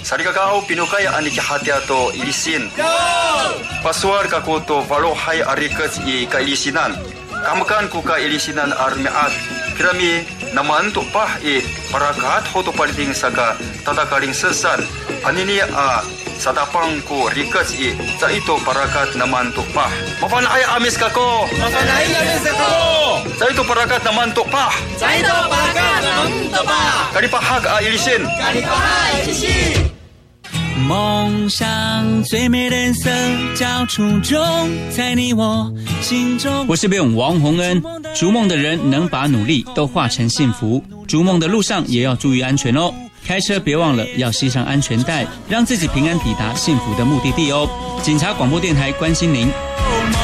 Sarigagaw pinukaya ani kihatiato ilisin. Paswar kakuto valohay arikas I kailisinan. Kamakan ku ka ilisinan armiat. Kirami naman to pah parakat hoto paliting saka tatakaring sesan. Anini sadapang ko rikas sa ito parakat naman to pah. Mapanay amis kako. Mapanay amis kako. Sa ito parakat naman to pah. Sa ito parakat naman to pah. Karipahag ilisin. Karipahag ilisin. 梦想最美人色叫初衷，在你我心中。我是贝勇王洪恩，逐梦的人能把努力都化成幸福，逐梦的路上也要注意安全哦。开车别忘了要系上安全带，让自己平安抵达幸福的目的地哦。警察广播电台关心您。